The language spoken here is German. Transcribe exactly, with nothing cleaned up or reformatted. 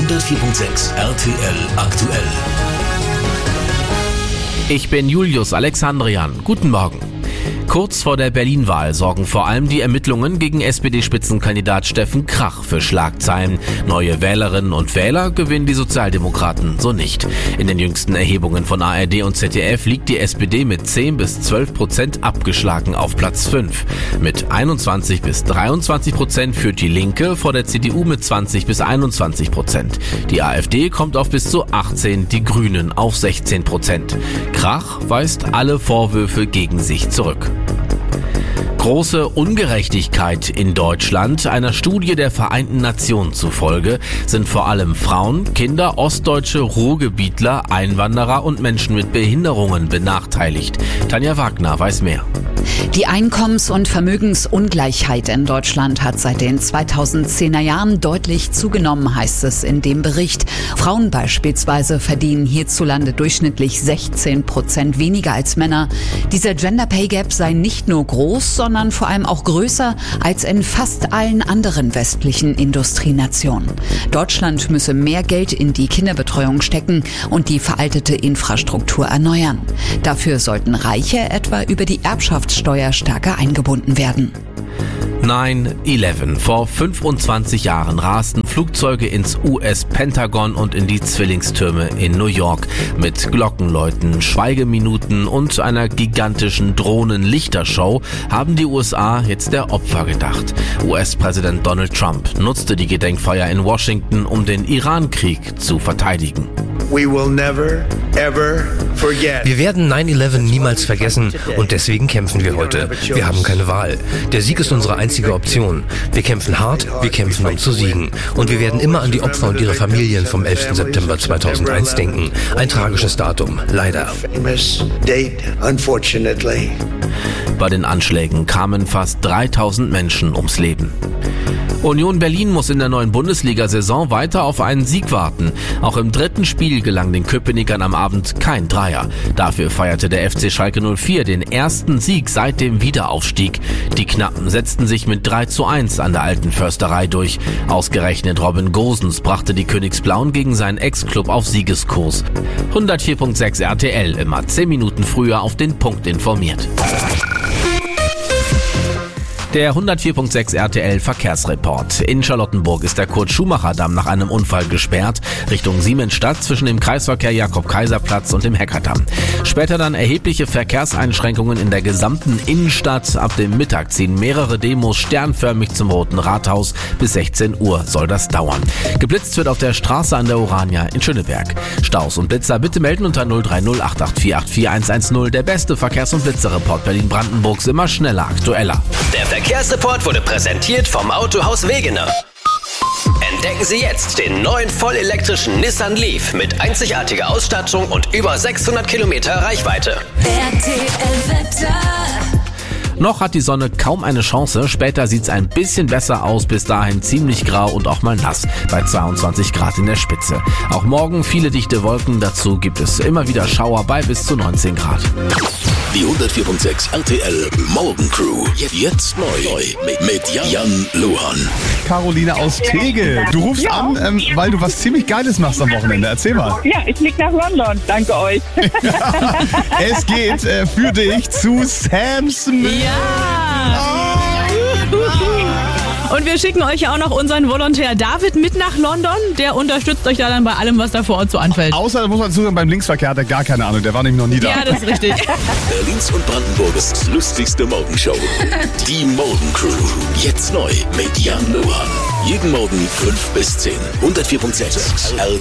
hundertvier Komma sechs R T L aktuell. Ich bin Julius Alexandrian. Guten Morgen. Kurz vor der Berlin-Wahl sorgen vor allem die Ermittlungen gegen S P D-Spitzenkandidat Steffen Krach für Schlagzeilen. Neue Wählerinnen und Wähler gewinnen die Sozialdemokraten so nicht. In den jüngsten Erhebungen von A R D und Z D F liegt die S P D mit zehn bis zwölf Prozent abgeschlagen auf Platz fünf. Mit einundzwanzig bis dreiundzwanzig Prozent führt die Linke vor der C D U mit zwanzig bis einundzwanzig Prozent. Die AfD kommt auf bis zu achtzehn, die Grünen auf sechzehn Prozent. Krach weist alle Vorwürfe gegen sich zurück. Große Ungerechtigkeit in Deutschland. Einer Studie der Vereinten Nationen zufolge sind vor allem Frauen, Kinder, Ostdeutsche, Ruhrgebietler, Einwanderer und Menschen mit Behinderungen benachteiligt. Tanja Wagner weiß mehr. Die Einkommens- und Vermögensungleichheit in Deutschland hat seit den zweitausendzehner Jahren deutlich zugenommen, heißt es in dem Bericht. Frauen beispielsweise verdienen hierzulande durchschnittlich sechzehn Prozent weniger als Männer. Dieser Gender Pay Gap sei nicht nur groß, sondern vor allem auch größer als in fast allen anderen westlichen Industrienationen. Deutschland müsse mehr Geld in die Kinderbetreuung stecken und die veraltete Infrastruktur erneuern. Dafür sollten Reiche etwa über die Erbschaftssteuer stärker eingebunden werden. nine eleven. Vor fünfundzwanzig Jahren rasten Flugzeuge ins U S-Pentagon und in die Zwillingstürme in New York. Mit Glockenläuten, Schweigeminuten und einer gigantischen Drohnen-Lichtershow haben die U S A jetzt der Opfer gedacht. U S-Präsident Donald Trump nutzte die Gedenkfeier in Washington, um den Iran-Krieg zu verteidigen. We will never, ever forget. Wir werden nine eleven niemals vergessen und deswegen kämpfen wir heute. Wir haben keine Wahl. Der Sieg ist unsere einzige Option. Wir kämpfen hart, wir kämpfen, um zu siegen. Und wir werden immer an die Opfer und ihre Familien vom elften September zweitausendeins denken. Ein tragisches Datum, leider. Bei den Anschlägen kamen fast dreitausend Menschen ums Leben. Union Berlin muss in der neuen Bundesliga-Saison weiter auf einen Sieg warten. Auch im dritten Spiel gelang den Köpenickern am Abend kein Dreier. Dafür feierte der F C Schalke null vier den ersten Sieg seit dem Wiederaufstieg. Die Knappen setzten sich mit drei zu eins an der alten Försterei durch. Ausgerechnet Robin Gosens brachte die Königsblauen gegen seinen Ex-Club auf Siegeskurs. hundertvier Komma sechs R T L, immer zehn Minuten früher auf den Punkt informiert. Der hundertvier Komma sechs R T L Verkehrsreport. In Charlottenburg ist der Kurt-Schumacher-Damm nach einem Unfall gesperrt, Richtung Siemensstadt zwischen dem Kreisverkehr Jakob-Kaiser-Platz und dem Heckerdamm. Später dann erhebliche Verkehrseinschränkungen in der gesamten Innenstadt. Ab dem Mittag ziehen mehrere Demos sternförmig zum Roten Rathaus. Bis sechzehn Uhr soll das dauern. Geblitzt wird auf der Straße an der Orania in Schöneberg. Staus und Blitzer bitte melden unter null drei null acht acht vier acht vier eins eins null. Der beste Verkehrs- und Blitzerreport Berlin-Brandenburgs, immer schneller, aktueller. Der Verkehrsreport wurde präsentiert vom Autohaus Wegener. Entdecken Sie jetzt den neuen vollelektrischen Nissan Leaf mit einzigartiger Ausstattung und über sechshundert Kilometer Reichweite. R T L-Wetter. Noch hat die Sonne kaum eine Chance, später sieht's ein bisschen besser aus, bis dahin ziemlich grau und auch mal nass, bei zweiundzwanzig Grad in der Spitze. Auch morgen viele dichte Wolken, dazu gibt es immer wieder Schauer bei bis zu neunzehn Grad. Die hundertvier Komma sechs R T L Morgencrew. Jetzt neu mit, mit Jan Luhan. Caroline aus Tegel. Du rufst Ja. an, ähm, weil du was ziemlich Geiles machst am Wochenende. Erzähl mal. Ja, ich fliege nach London. Danke euch. Es geht äh, für dich zu Sam Smith. Und wir schicken euch ja auch noch unseren Volontär David mit nach London. Der unterstützt euch da dann bei allem, was da vor Ort so anfällt. Außer, da muss man dazu sagen, beim Linksverkehr hat er gar keine Ahnung. Der war nämlich noch nie da. Ja, das ist richtig. Berlins und Brandenburgs lustigste Morgenshow. Die Morgencrew. Jetzt neu mit Jan Luhan. Jeden Morgen fünf bis zehn. hundertvier Komma sechs R